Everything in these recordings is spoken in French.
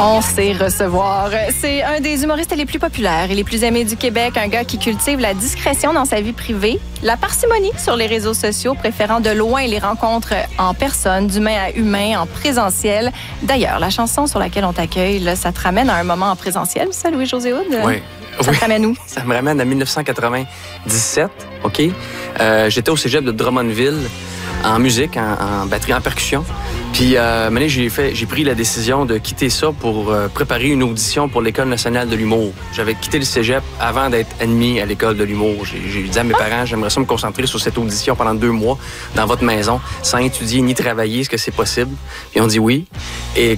On sait recevoir. C'est un des humoristes les plus populaires et les plus aimés du Québec, un gars qui cultive la discrétion dans sa vie privée, la parcimonie sur les réseaux sociaux, préférant de loin les rencontres en personne, d'humain à humain, en présentiel. D'ailleurs, la chanson sur laquelle on t'accueille, là, ça te ramène à un moment en présentiel, ça, Louis-José Hood? Oui. Ça te ramène où? Ça me ramène à 1997, OK? J'étais au cégep de Drummondville, en musique, en batterie, en percussion. Puis, maintenant, j'ai pris la décision de quitter ça pour préparer une audition pour l'École nationale de l'humour. J'avais quitté le cégep avant d'être admis à l'École de l'humour. J'ai dit à mes parents, j'aimerais ça me concentrer sur cette audition pendant 2 mois dans votre maison, sans étudier ni travailler. Est-ce que c'est possible? Puis, on dit oui. Et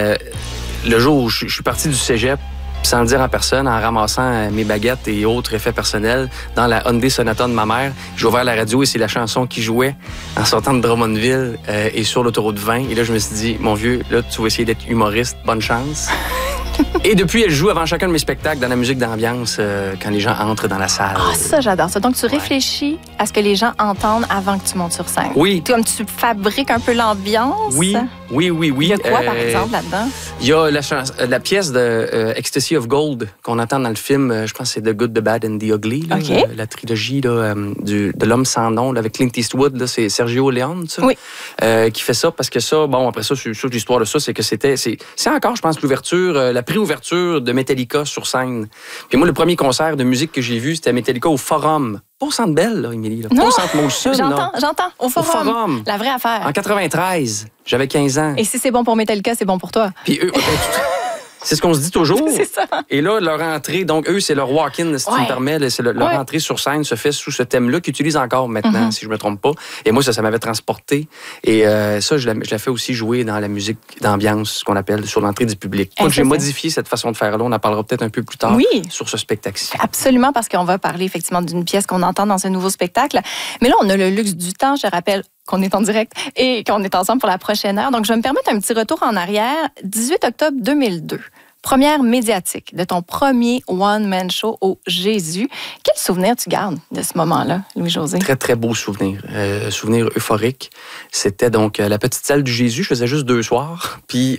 le jour où je suis parti du cégep, sans le dire en personne, en ramassant mes baguettes et autres effets personnels dans la Hyundai Sonata de ma mère. J'ai ouvert la radio et c'est la chanson qui jouait en sortant de Drummondville et sur l'autoroute 20. Et là, je me suis dit, mon vieux, là, tu vas essayer d'être humoriste. Bonne chance. Et depuis, elle joue avant chacun de mes spectacles dans la musique d'ambiance quand les gens entrent dans la salle. Ah, ça, j'adore ça. Donc, tu réfléchis à ce que les gens entendent avant que tu montes sur scène. Oui. Comme tu fabriques un peu l'ambiance. Oui. Il y a quoi, par exemple, là-dedans? Il y a la pièce de Ecstasy of Gold qu'on entend dans le film, je pense que c'est The Good, The Bad and The Ugly, là, okay. La trilogie là, de l'homme sans nom là, avec Clint Eastwood. Là, c'est Sergio Leone, ça, oui. Qui fait ça parce que ça, bon, après ça, c'est l'histoire de ça, c'est que c'est encore, je pense, l'ouverture, la préouverture de Metallica sur scène. Puis moi, le premier concert de musique que j'ai vu, c'était Metallica au Forum. Pas au Centre Bell, là, Émilie. Pas au Centre Molson. J'entends. Au Forum. La vraie affaire. En 93. J'avais 15 ans. Et si c'est bon pour Metallica, c'est bon pour toi. Puis eux, c'est ce qu'on se dit toujours. C'est ça. Et là, leur entrée, donc eux, c'est leur walk-in, si tu me permets, leur entrée sur scène se fait sous ce thème-là qu'ils utilisent encore maintenant, si je me trompe pas. Et moi, ça m'avait transporté. Et ça, je la fais aussi jouer dans la musique d'ambiance, ce qu'on appelle, sur l'entrée du public. J'ai modifié cette façon de faire-là. On en parlera peut-être un peu plus tard sur ce spectacle-ci. Absolument, parce qu'on va parler effectivement d'une pièce qu'on entend dans ce nouveau spectacle. Mais là, on a le luxe du temps, je rappelle, qu'on est en direct et qu'on est ensemble pour la prochaine heure. Donc, je vais me permettre un petit retour en arrière. 18 octobre 2002, première médiatique de ton premier one-man show au Jésus. Quel souvenir tu gardes de ce moment-là, Louis-José? Très, très beau souvenir. Souvenir euphorique. C'était donc la petite salle du Jésus. Je faisais juste 2 soirs. Puis,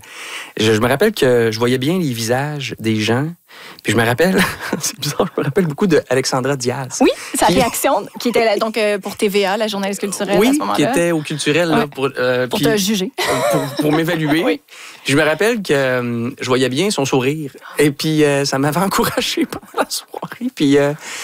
je me rappelle que je voyais bien les visages des gens. Puis je me rappelle, c'est bizarre, je me rappelle beaucoup d'Alexandra Diaz. Oui, sa réaction, qui était là, donc pour TVA, la journaliste culturelle à ce moment-là. Oui, qui était au culturel là, pour te juger. Pour m'évaluer. Oui. Puis je me rappelle que je voyais bien son sourire. Et puis ça m'avait encouragé pendant la soirée. Puis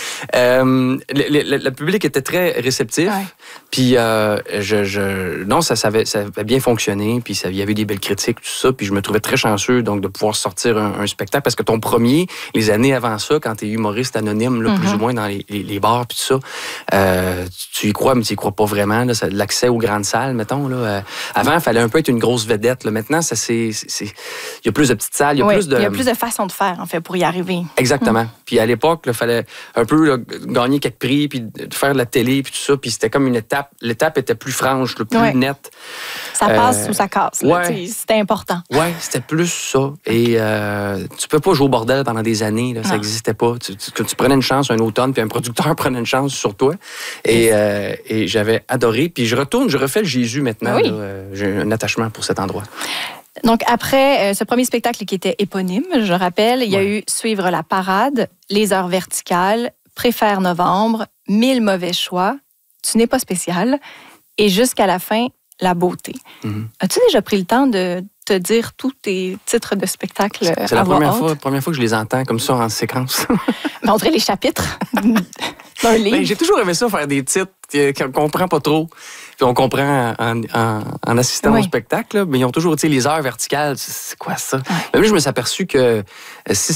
le public était très réceptif. Ouais. Puis non, ça avait bien fonctionné. Puis il y avait des belles critiques, tout ça. Puis je me trouvais très chanceux donc de pouvoir sortir un spectacle parce que ton premier, les années avant ça, quand tu es humoriste anonyme, là, plus ou moins dans les bars puis tout ça, tu y crois, mais tu y crois pas vraiment. Là, l'accès aux grandes salles, mettons. Là, avant, il fallait un peu être une grosse vedette. Là. Maintenant, il y a plus de petites salles. Il y a plus de façons de faire, en fait, pour y arriver. Exactement. Puis à l'époque, il fallait un peu là, gagner quelques prix, puis faire de la télé, puis tout ça. Puis c'était comme une étape. L'étape était plus franche, plus nette. Ça passe ou ça casse. C'était important. Oui, c'était plus ça. Et tu peux pas jouer au bordel pendant des années. Là, ça n'existait pas. Tu prenais une chance un automne, puis un producteur prenait une chance sur toi. Et j'avais adoré. Puis je refais le Jésus maintenant. Oui. J'ai un attachement pour cet endroit. Donc, après ce premier spectacle qui était éponyme, je rappelle, il y a eu Suivre la parade, Les heures verticales, Préfère novembre, 1000 mauvais choix, Tu n'es pas spécial, et jusqu'à la fin, La beauté. As-tu déjà pris le temps de te dire tous tes titres de spectacle à voix haute? C'est la première fois que je les entends comme ça en séquence. Mais on dirait les chapitres d'un livre. J'ai toujours aimé ça, faire des titres qu'on comprend pas trop. Puis on comprend en assistant au spectacle, là, mais ils ont toujours, les heures verticales, c'est quoi ça? Mais là, je me suis aperçu que si